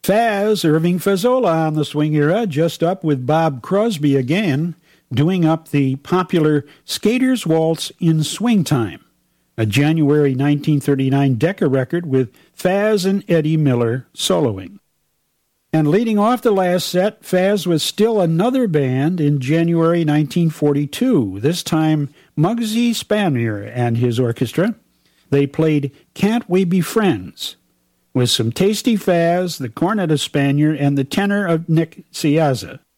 Faz, Irving Fazzola on the swing era, just up with Bob Crosby again, doing up the popular Skater's Waltz in Swing Time, a January 1939 Decca record with Faz and Eddie Miller soloing. And leading off the last set, Faz was still another band in January 1942, this time Muggsy Spanier and his orchestra. They played Can't We Be Friends, with some tasty Faz, the cornet of Spanier, and the tenor of Nick Ciazza.